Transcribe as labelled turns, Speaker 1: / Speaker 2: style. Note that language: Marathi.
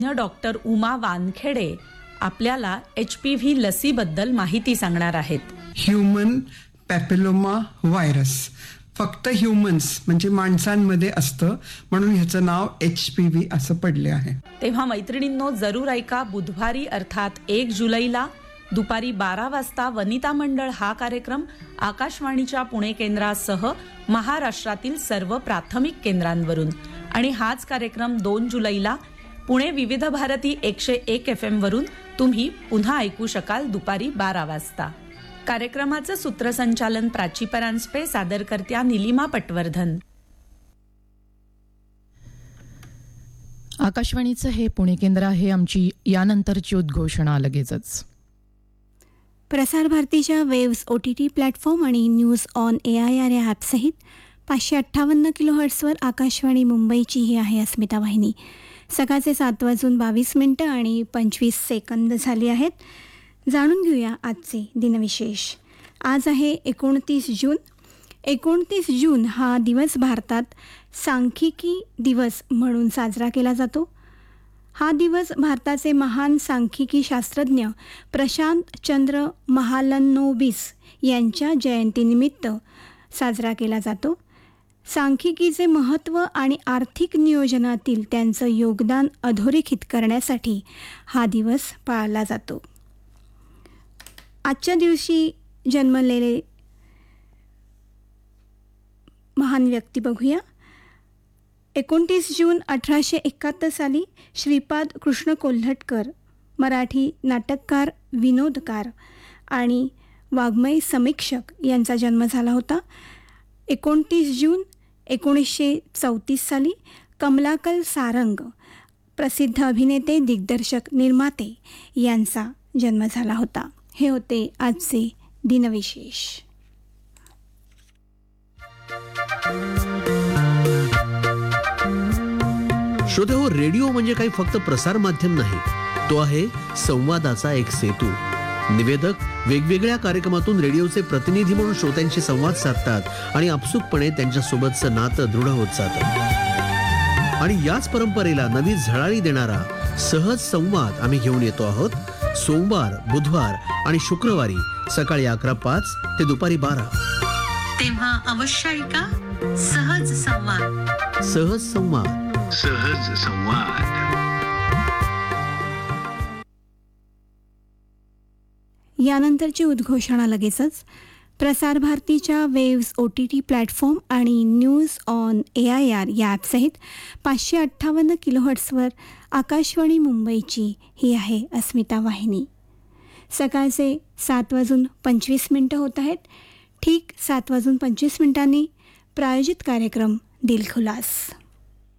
Speaker 1: डॉक्टर उमा वानखेडे आपल्याला HPV लसीबद्दल माहिती सांगणार आहेत.
Speaker 2: ह्युमन पॅपिलोमा व्हायरस फक्त ह्युमन्स म्हणजे माणसांमध्ये असतं, म्हणून ह्याचं नाव HPV असं पडले आहे.
Speaker 1: तेव्हा मैत्रिणींनो, जरूर ऐका. बुधवारी अर्थात 1 जुलैला दुपारी 12 वाजता वनिता मंडळ हा कार्यक्रम आकाशवाणीच्या पुणे केंद्रासह महाराष्ट्रातील सर्व प्राथमिक केंद्रांवरून, आणि हाच कार्यक्रम 2 जुलैला पुणे विविध भारती 101 FM वरून तुम्ही पुन्हा ऐकू शकाल दुपारी 12 वाजता. कार्यक्रमाचं सूत्रसंचालन प्राची परांजपे, सादरकर्त्या निलिमा पटवर्धन.
Speaker 3: आकाशवाणीचं हे पुणे केंद्र आहे. आमची यानंतरची उद्घोषणा लगेचच.
Speaker 4: प्रसार भारतीच्या वेव्स OTT प्लॅटफॉर्म आणि न्यूज ऑन AIR या ॲपसहित 558 किलोहर्ट्सवर आकाशवाणी मुंबईची ही आहे अस्मिता वाहिनी. सकाळचे 7:22 आणि 25 सेकंद झाली आहेत. जाणून घेऊया आजचे दिनविशेष. आज आहे 29 जून. 29 जून हा दिवस भारतात सांख्यिकी दिवस म्हणून साजरा केला जातो. हा दिवस भारताचे महान सांख्यिकी शास्त्रज्ञ प्रशांत चंद्र महालनोबिस यांच्या जयंतीनिमित्त साजरा केला जातो. सांख्यिकीचे महत्त्व आणि आर्थिक नियोजनातील त्यांचं योगदान अधोरेखित करण्यासाठी हा दिवस पाळला जातो. आजच्या दिवशी जन्मलेले महान व्यक्ती बघूया. 29 जून 1871 साली श्रीपाद कृष्ण कोल्हटकर, मराठी नाटककार, विनोदकार आणि वाङ्मय समीक्षक यांचा जन्म झाला होता. 29 जून 1934 साली कमलाकर सारंग, प्रसिद्ध अभिनेते, दिग्दर्शक, निर्माते यांचा जन्म झाला होता. हे होते आजचे दिनविशेष.
Speaker 5: श्रोते हो, रेडिओ म्हणजे काही फक्त प्रसार माध्यम नाही, तो आहे संवादाचा एक सेतू. निवेदक वेगवेगळ्या कार्यक्रमातून रेडिओचे प्रतिनिधी म्हणून श्रोत्यांशी संवाद साधतात आणि आपसुकपणे त्यांच्यासोबतचं नातं दृढ होत जातं. आणि याच परंपरेला नवी झळाळी देणारा सहज संवाद आम्ही घेऊन येतो आहोत. सोमवार, बुधवार आणि शुक्रवारी सकाळी 11:05 ते दुपारी 12.
Speaker 6: तेव्हा अवश्य ऐका सहज संवाद.
Speaker 5: सहज संवाद.
Speaker 7: सहज संवाद.
Speaker 4: यानंतरची उद्घोषणा लगेचच. प्रसार भारतीच्या वेव्स OTT प्लॅटफॉर्म आणि न्यूज ऑन AIR या ॲपसहित 558 किलोहर्ट्सवर आकाशवाणी मुंबईची ही आहे अस्मिता वाहिनी. सकाळचे 7:25 होत आहेत. ठीक 7:25 प्रायोजित कार्यक्रम दिलखुलास.